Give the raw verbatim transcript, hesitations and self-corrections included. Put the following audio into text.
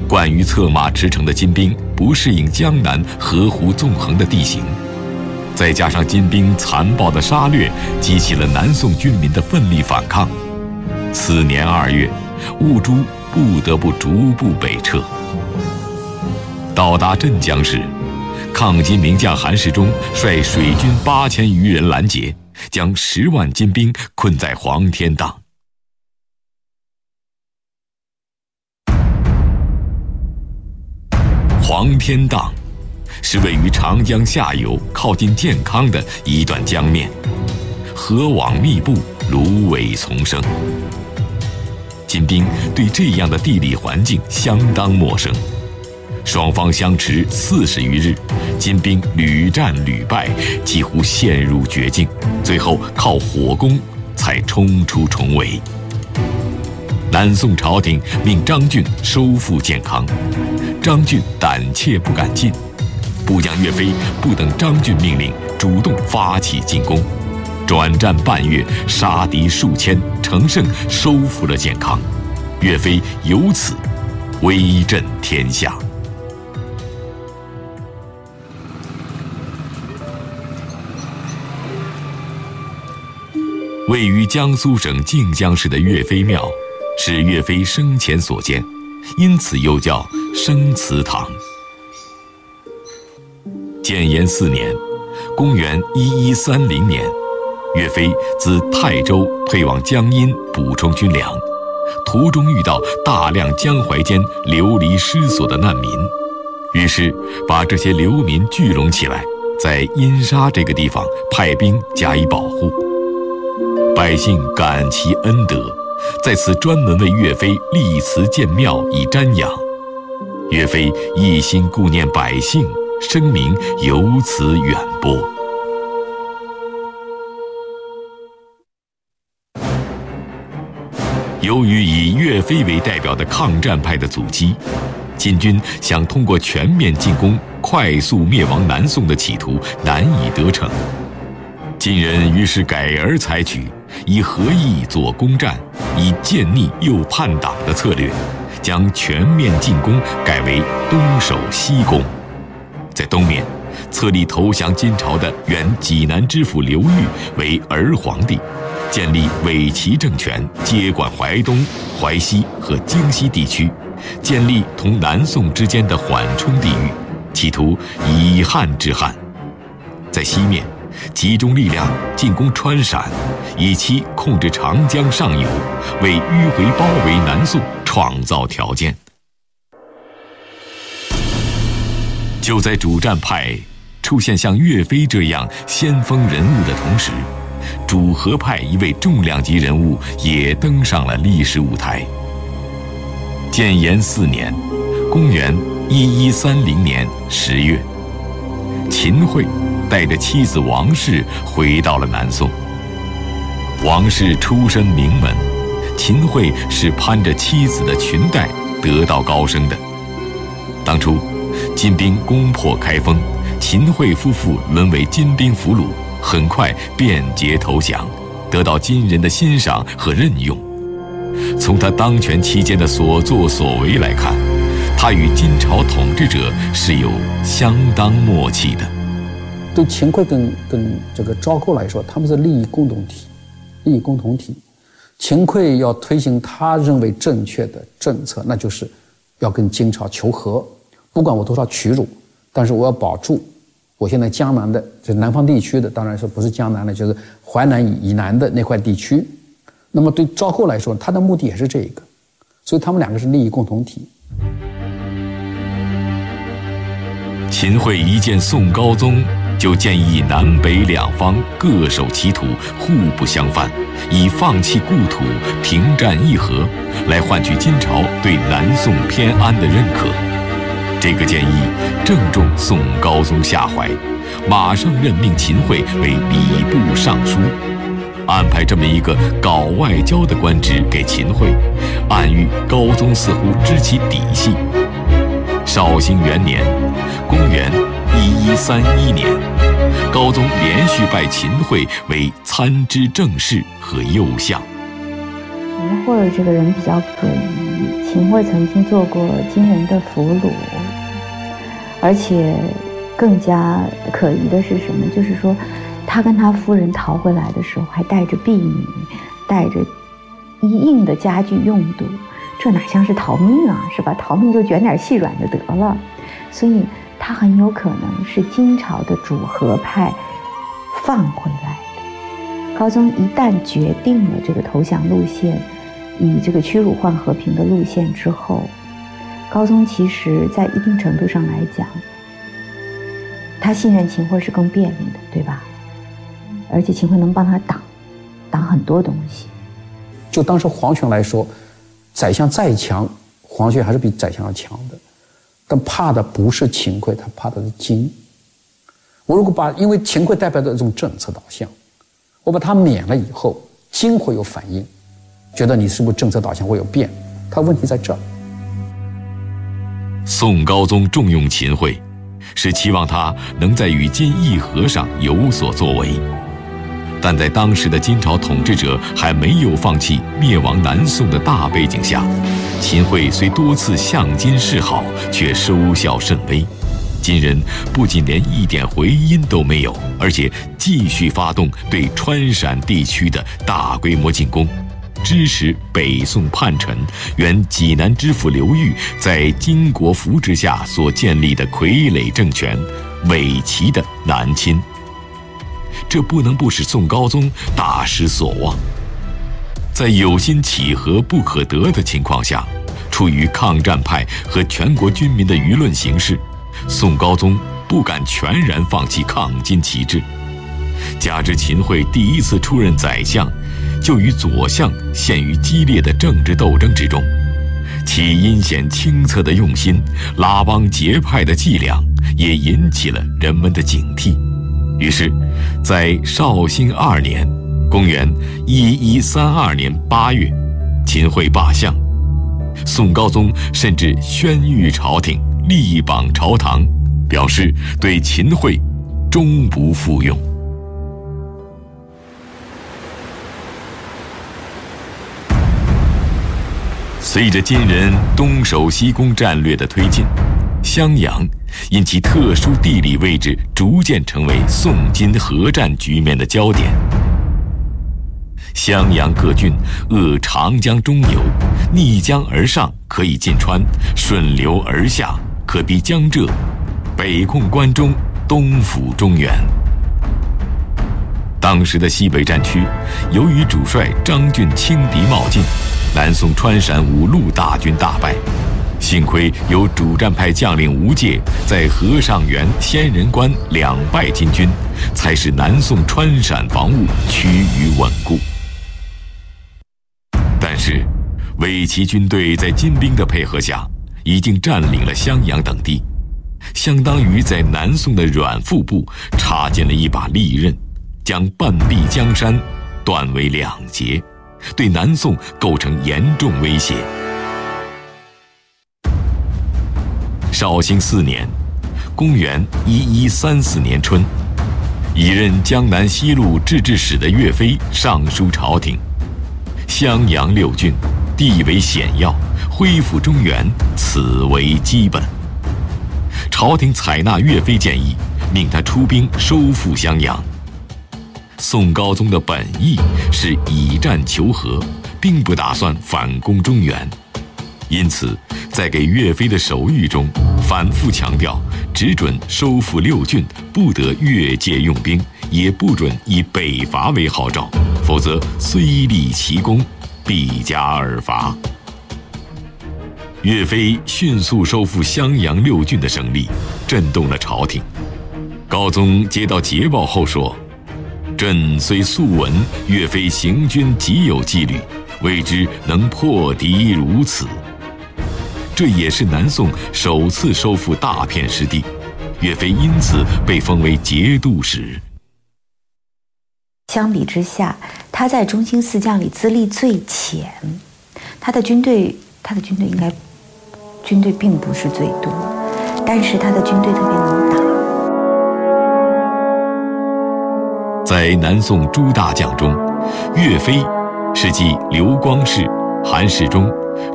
惯于策马驰骋的金兵不适应江南河湖纵横的地形，再加上金兵残暴的杀掠，激起了南宋军民的奋力反抗。次年二月，兀珠不得不逐步北撤。到达镇江时，抗金名将韩世忠率水军八千余人拦截，将十万金兵困在黄天荡。黄天荡是位于长江下游靠近健康的一段江面，河网密布，芦苇丛生。金兵对这样的地理环境相当陌生，双方相持四十余日，金兵屡战屡败，几乎陷入绝境，最后靠火攻才冲出重围。南宋朝廷命张俊收复建康，张俊胆怯不敢进，部将岳飞不等张俊命令，主动发起进攻，转战半月，杀敌数千，乘胜收复了建康。岳飞由此威震天下。位于江苏省靖江市的岳飞庙，是岳飞生前所建，因此又叫生祠堂。建炎四年，公元一一三零年，岳飞自泰州退往江阴补充军粮，途中遇到大量江淮间流离失所的难民，于是把这些流民聚拢起来，在阴沙这个地方派兵加以保护。百姓感其恩德，在此专门为岳飞立祠建庙以瞻仰。岳飞一心顾念百姓，声名由此远播。由于以岳飞为代表的抗战派的阻击，金军想通过全面进攻快速灭亡南宋的企图难以得逞。金人于是改而采取以合议左攻战，以见逆右叛党的策略，将全面进攻改为东守西攻。在东面，册立投降金朝的原济南知府刘裕为儿皇帝，建立伪齐政权，接管淮东、淮西和京西地区，建立同南宋之间的缓冲地域，企图以汉制汉。在西面，集中力量进攻川陕，以期控制长江上游，为迂回包围南宋创造条件。就在主战派出现像岳飞这样先锋人物的同时，主和派一位重量级人物也登上了历史舞台。建炎四年，公元一一三零年十月，秦桧带着妻子王氏回到了南宋。王氏出身名门，秦桧是攀着妻子的裙带得道高升的。当初金兵攻破开封，秦桧夫妇沦为金兵俘虏，很快便捷投降，得到金人的欣赏和任用。从他当权期间的所作所为来看，他与金朝统治者是有相当默契的。 对秦桧跟跟这个赵构来说，他们是利益共同体，利益共同体。秦桧要推行他认为正确的政策，那就是要跟金朝求和，不管我多少屈辱，但是我要保住我现在江南的，就是南方地区的，当然是不是江南的，就是淮南以以南的那块地区。那么对赵构来说，他的目的也是这个，所以他们两个是利益共同体。 秦桧一见宋高宗，就建议南北两方各守其土，互不相犯，以放弃故土、平战议和，来换取金朝对南宋偏安的认可。这个建议正中宋高宗下怀，马上任命秦桧为礼部尚书，安排这么一个搞外交的官职给秦桧，暗喻高宗似乎知其底细。绍兴元年，公元一一三一年，高宗连续拜秦桧为参知政事和右相。 秦桧这个人比较可疑， 秦桧曾经做过金人的俘虏，而且更加可疑的是什么？就是说，他跟他夫人逃回来的时候，还带着婢女，带着一应的家具用度，这哪像是逃命啊，是吧？逃命就卷点细软就得了。所以他很有可能是金朝的主和派放回来的。高宗一旦决定了这个投降路线，以这个屈辱换和平的路线之后，高宗其实在一定程度上来讲，他信任秦桧是更便利的，对吧？而且秦桧能帮他挡挡很多东西。 就当时皇权来说，宰相再强，皇权还是比宰相要强的，但怕的不是秦桧，他怕的是金。我如果把，因为秦桧代表的这种政策导向，我把他免了以后，金会有反应，觉得你是不是政策导向会有变，他问题在这儿。 宋高宗重用秦桧，是期望他能在与金议和上有所作为，但在当时的金朝统治者还没有放弃灭亡南宋的大背景下，秦桧虽多次向金示好，却收效甚微。金人不仅连一点回音都没有，而且继续发动对川陕地区的大规模进攻，支持北宋叛臣原济南知府刘裕在金国扶持下所建立的傀儡政权伪齐的南侵。这不能不使宋高宗大失所望。在有心起和不可得的情况下，出于抗战派和全国军民的舆论形势，宋高宗不敢全然放弃抗金旗帜。加之秦桧第一次出任宰相，就与左相陷于激烈的政治斗争之中，其阴险清澈的用心、拉帮结派的伎俩，也引起了人们的警惕。于是，在绍兴二年（公元一一三二年八月），秦桧罢相，宋高宗甚至宣谕朝廷，力榜朝堂，表示对秦桧终不复用。随着金人东守西攻战略的推进，襄阳因其特殊地理位置逐渐成为宋金合战局面的焦点。襄阳各郡扼长江中游，逆江而上可以进川，顺流而下可逼江浙，北控关中，东抚中原。当时的西北战区，由于主帅张俊轻敌冒进，南宋川陕五路大军大败。幸亏有主战派将领吴玠在河上原、仙人关两败金军，才使南宋川陕防务趋于稳固。但是，伪齐军队在金兵的配合下，已经占领了襄阳等地，相当于在南宋的软腹部插进了一把利刃，将半壁江山断为两截，对南宋构成严重威胁。绍兴四年，公元一一三四年春，已任江南西路制置使的岳飞上书朝廷，襄阳六郡地为险要，恢复中原，此为基本。朝廷采纳岳飞建议，命他出兵收复襄阳。宋高宗的本意是以战求和，并不打算反攻中原。因此，在给岳飞的手谕中，反复强调，只准收复六郡，不得越界用兵，也不准以北伐为号召，否则虽立奇功，必加尔罚。岳飞迅速收复襄阳六郡的胜利，震动了朝廷。高宗接到捷报后说：“朕虽素闻岳飞行军极有纪律，未知能破敌如此。”这也是南宋首次收复大片失地，岳飞因此被封为节度使。 相比之下，他在中兴四将里资历最浅，他的军队，他的军队应该，军队并不是最多，但是他的军队特别能打。 在南宋诸大将中，岳飞是继刘光世、韩世忠、